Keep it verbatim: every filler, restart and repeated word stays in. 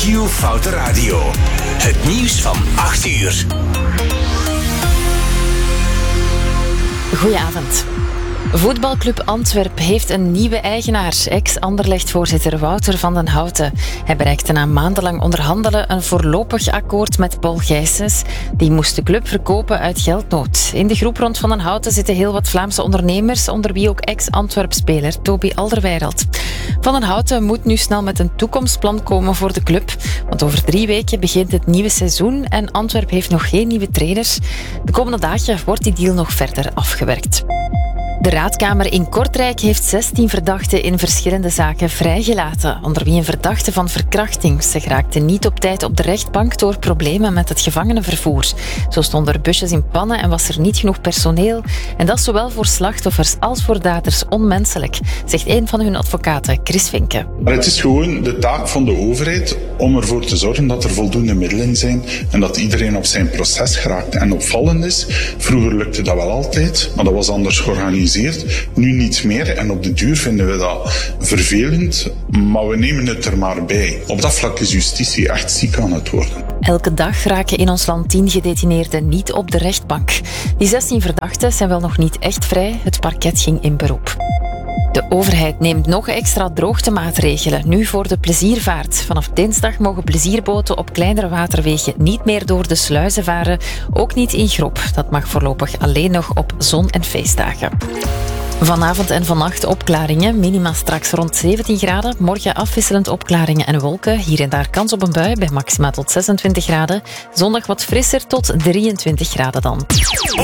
Radio Foute Radio. Het nieuws van acht uur. Goedenavond. Voetbalclub Antwerp heeft een nieuwe eigenaar, ex-Anderlecht-voorzitter Wouter van den Houten. Hij bereikte na maandenlang onderhandelen een voorlopig akkoord met Paul Gijsens. Die moest de club verkopen uit geldnood. In de groep rond Van den Houten zitten heel wat Vlaamse ondernemers, onder wie ook ex-Antwerp-speler Toby Alderweireld. Van den Houten moet nu snel met een toekomstplan komen voor de club, want over drie weken begint het nieuwe seizoen en Antwerp heeft nog geen nieuwe trainers. De komende dagen wordt die deal nog verder afgewerkt. De Raadkamer in Kortrijk heeft zestien verdachten in verschillende zaken vrijgelaten, onder wie een verdachte van verkrachting. Ze geraakten niet op tijd op de rechtbank door problemen met het gevangenenvervoer. Zo stonden er busjes in pannen en was er niet genoeg personeel. En dat is zowel voor slachtoffers als voor daders onmenselijk, zegt een van hun advocaten, Chris Vinke. Maar het is gewoon de taak van de overheid om ervoor te zorgen dat er voldoende middelen zijn en dat iedereen op zijn proces geraakt. En opvallend is, vroeger lukte dat wel altijd, maar dat was anders georganiseerd. Nu niet meer en op de duur vinden we dat vervelend, maar we nemen het er maar bij. Op dat vlak is justitie echt ziek aan het worden. Elke dag raken in ons land tien gedetineerden niet op de rechtbank. Die zestien verdachten zijn wel nog niet echt vrij. Het parket ging in beroep. De overheid neemt nog extra droogtemaatregelen, nu voor de pleziervaart. Vanaf dinsdag mogen plezierboten op kleinere waterwegen niet meer door de sluizen varen, ook niet in Grop. Dat mag voorlopig alleen nog op zon- en feestdagen. Vanavond en vannacht opklaringen, minima straks rond zeventien graden. Morgen afwisselend opklaringen en wolken. Hier en daar kans op een bui bij maxima tot zesentwintig graden. Zondag wat frisser tot drieëntwintig graden dan.